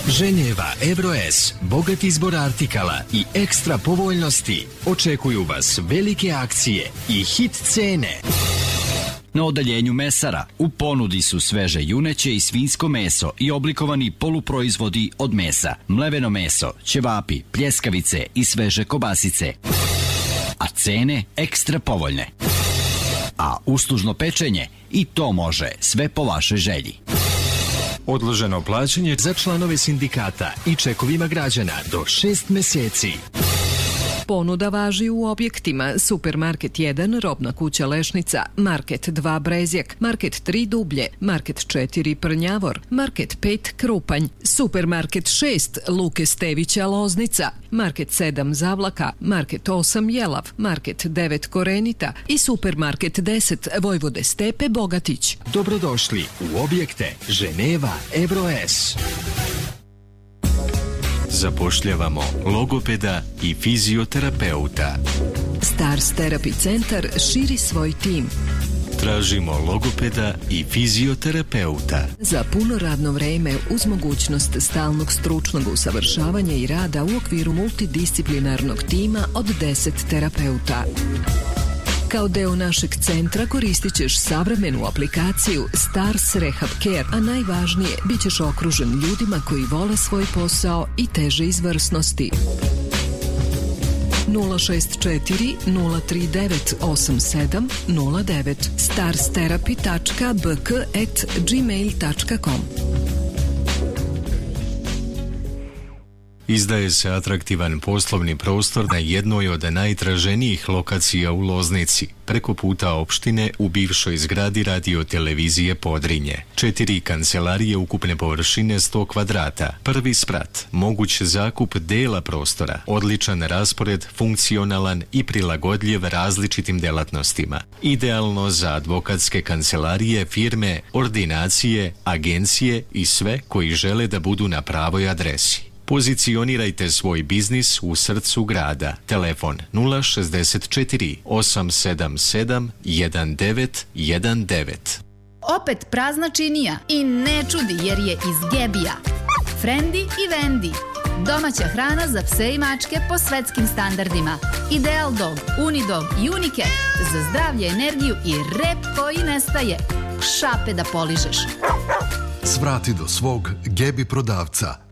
Ženeva Evroes, bogat izbor artikala i ekstra povoljnosti. Očekuju vas velike akcije i hit cene. Na odaljenju mesara u ponudi su sveže juneće i svinjsko meso i oblikovani poluproizvodi od mesa, mleveno meso, ćevapi, pljeskavice i sveže kobasice. A cene ekstra povoljne. A uslužno pečenje i to može, sve po vašoj želji. Odloženo plaćanje za članove sindikata i čekovima građana do 6 meseci. Ponuda važi u objektima Supermarket 1, Robna kuća Lešnica, Market 2 Brezjak, Market 3 Dublje, Market 4 Prnjavor, Market 5 Krupanj, Supermarket 6 Luke Stevića Loznica, Market 7 Zavlaka, Market 8 Jelav, Market 9 Korenita i Supermarket 10 Vojvode Stepe Bogatić. Dobrodošli u objekte Ženeva Evroes. Zapošljavamo logopeda i fizioterapeuta. Stars Therapy Centar širi svoj tim. Tražimo logopeda i fizioterapeuta. Za puno radno vreme uz mogućnost stalnog stručnog usavršavanja i rada u okviru multidisciplinarnog tima od 10 terapeuta. Kao deo našeg centra koristit ćeš savremenu aplikaciju Stars Rehab Care, a najvažnije, bit ćeš okružen ljudima koji vole svoj posao i teže izvrsnosti. 064 039 8709 starstherapy.bk@gmail.com. Izdaje se atraktivan poslovni prostor na jednoj od najtraženijih lokacija u Loznici, preko puta opštine u bivšoj zgradi radiotelevizije Podrinje. 4 kancelarije ukupne površine 100 kvadrata, prvi sprat, moguć zakup dela prostora, odličan raspored, funkcionalan i prilagodljiv različitim delatnostima. Idealno za advokatske kancelarije, firme, ordinacije, agencije i sve koji žele da budu na pravoj adresi. Pozicionirajte svoj biznis u srcu grada. Telefon 064 877 1919. Opet prazna činija i ne čudi jer je iz Gebija. Frendi i Vendi. Domaća hrana za pse i mačke po svetskim standardima. Ideal Dog, Unidog i Unicat za zdravlje, energiju i rep koji nestaje. Šape da poližeš. Svrati do svog Gebi prodavca.